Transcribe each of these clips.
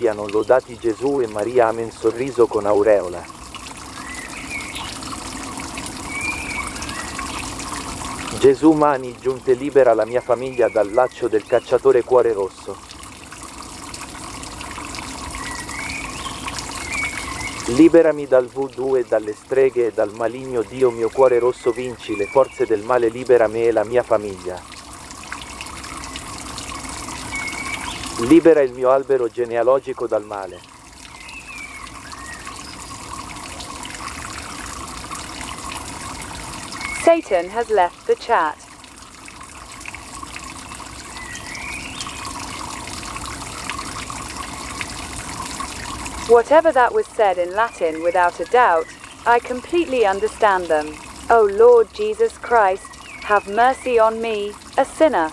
siano lodati Gesù e Maria. Amen. Sorriso con aureola. Gesù, mani giunte, libera la mia famiglia dal laccio del cacciatore cuore rosso. Liberami dal voodoo e dalle streghe e dal maligno. Dio mio cuore rosso, vinci le forze del male, libera me e la mia famiglia. Libera il mio albero genealogico dal male. Satan has left the chat. Whatever that was said in Latin, without a doubt, I completely understand them. O Lord Jesus Christ, have mercy on me, a sinner.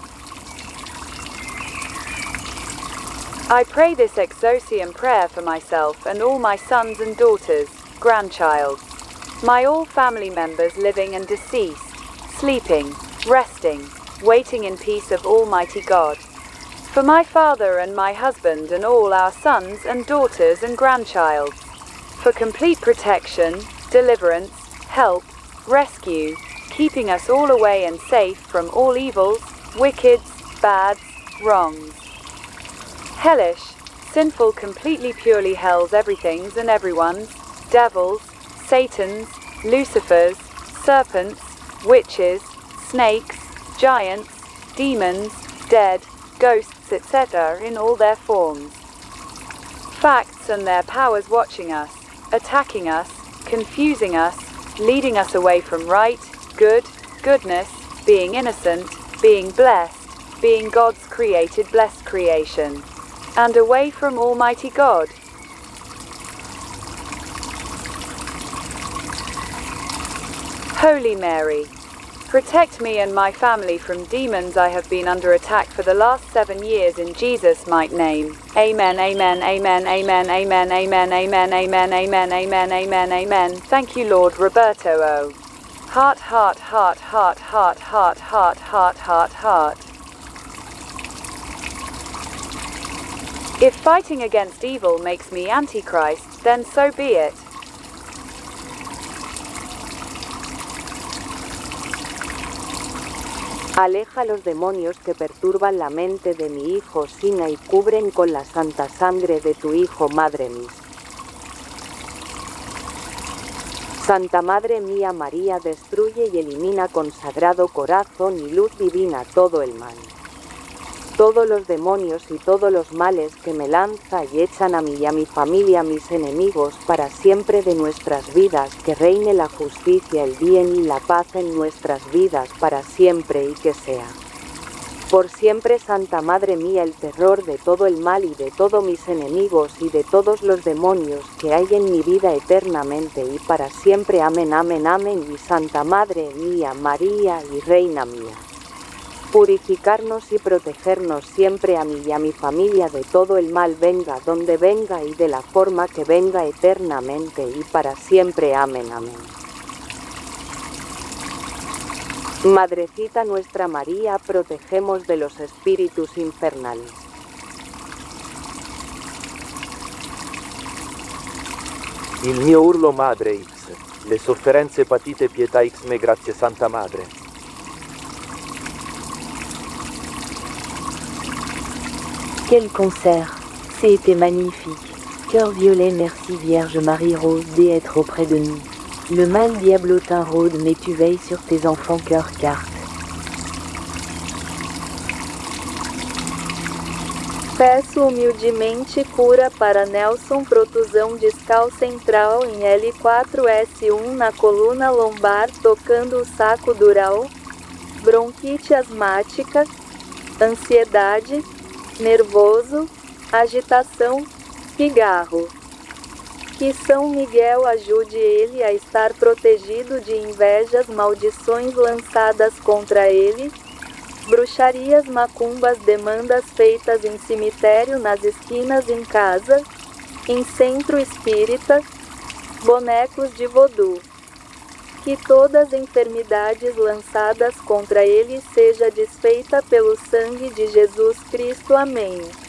I pray this exousium prayer for myself and all my sons and daughters, grandchilds, my all family members living and deceased, sleeping, resting, waiting in peace of Almighty God. For my father and my husband and all our sons and daughters and grandchilds. For complete protection, deliverance, help, rescue, keeping us all away and safe from all evils, wickeds, bads, wrongs. Hellish, sinful, completely purely hells, everything's and everyone's, devils, Satan's, Lucifer's, serpents, witches, snakes, giants, demons, dead, ghosts, etc. in all their forms. Facts and their powers watching us, attacking us, confusing us, leading us away from right, good, goodness, being innocent, being blessed, being God's created blessed creation, and away from Almighty God. Holy Mary, protect me and my family from demons. I have been under attack for the last 7 years in Jesus' mighty name. Amen, amen, amen, amen, amen, amen, amen, amen, amen, amen, amen, amen. Thank you, Lord. Roberto O. Heart, heart, heart, heart, heart, heart, heart, heart, heart, heart. If fighting against evil makes me Antichrist, then so be it. Aleja los demonios que perturban la mente de mi hijo Sina y cubren con la santa sangre de tu Hijo, Madre mía. Santa Madre mía María, destruye y elimina con sagrado corazón y luz divina todo el mal. Todos los demonios y todos los males que me lanza y echan a mí y a mi familia, mis enemigos, para siempre de nuestras vidas, que reine la justicia, el bien y la paz en nuestras vidas para siempre y que sea. Por siempre, Santa Madre mía, el terror de todo el mal y de todos mis enemigos y de todos los demonios que hay en mi vida eternamente y para siempre. Amén, amén, amén. Y Santa Madre mía, María y Reina mía, purificarnos y protegernos siempre a mí y a mi familia de todo el mal, venga donde venga y de la forma que venga eternamente y para siempre. Amén, amén. Madrecita nuestra María, protegemos de los espíritus infernales. Il mio urlo, Madre X, le sofferenze patite, pietà X me, grazie Santa Madre. Quel concert! C'était magnifique. Cœur violet, merci Vierge Marie Rose d'être auprès de nous. Le mal diablotin rôde, mais tu veilles sur tes enfants, cœur carte. Peço humildemente cura para Nelson, protusão discal central em L4S1 na coluna lombar, tocando o saco dural, bronquite asmática, ansiedade, nervoso, agitação, pigarro. Que São Miguel ajude ele a estar protegido de invejas, maldições lançadas contra ele, bruxarias, macumbas, demandas feitas em cemitério, nas esquinas, em casa, em centro espírita, bonecos de vodú. Que todas enfermidades lançadas contra ele seja desfeita pelo sangue de Jesus Cristo. Amém.